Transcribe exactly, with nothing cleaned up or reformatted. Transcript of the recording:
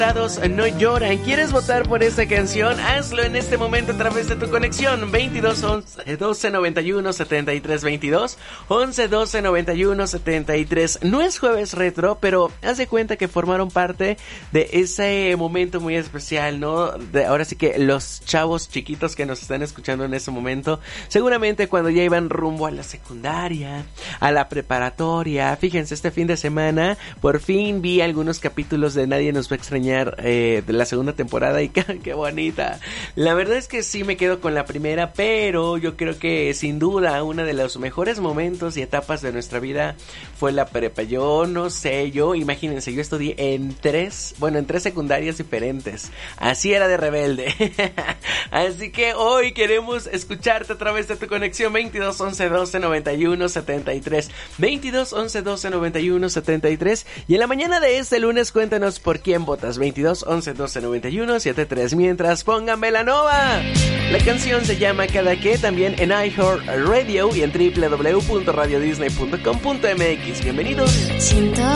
No lloran. ¿Quieres votar por esta canción? Hazlo en este momento a través de tu conexión veintidós once doce noventa y uno setenta y tres veintidós once doce noventa y uno setenta y tres. No es jueves retro, pero haz de cuenta que formaron parte de ese momento muy especial, ¿no? De, ahora sí que los chavos chiquitos que nos están escuchando en este momento, seguramente cuando ya iban rumbo a la secundaria, a la preparatoria. Fíjense, este fin de semana por fin vi algunos capítulos de Nadie nos va a extrañar Eh, de la segunda temporada y qué, qué bonita. La verdad es que sí me quedo con la primera, pero yo creo que sin duda uno de los mejores momentos y etapas de nuestra vida fue la prepa. Yo no sé, yo imagínense, yo estudié en tres, bueno, en tres secundarias diferentes. Así era de rebelde. Así que hoy queremos escucharte a través de tu conexión veintidós once doce noventa y uno setenta y tres veintidós once doce noventa y uno setenta y tres. Y en la mañana de este lunes cuéntanos por quién votas. Veintidós once doce noventa y uno setenta y tres. Mientras pongan Belanova. La canción se llama Cada Que, también en iHeartRadio y en doble u doble u doble u punto radio disney punto com punto m x. Bienvenidos. Siento